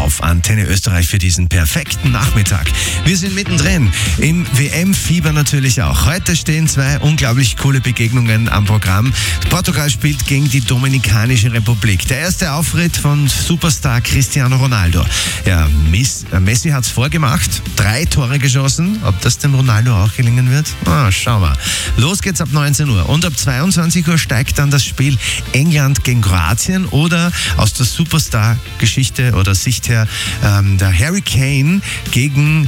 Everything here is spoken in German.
auf Antenne Österreich für diesen perfekten Nachmittag. Wir sind mittendrin im WM-Fieber natürlich auch. Heute stehen zwei unglaublich coole Begegnungen am Programm. Portugal spielt gegen die Dominikanische Republik. Der erste Auftritt von Superstar Cristiano Ronaldo. Ja, Messi hat's vorgemacht, 3 Tore geschossen. Ob das dem Ronaldo auch gelingen wird? Schauen wir. Los geht's ab 19 Uhr. Und ab 22 Uhr steigt dann das Spiel England gegen Kroatien oder aus der Superstar-Geschichte oder Sicht her der Harry Kane gegen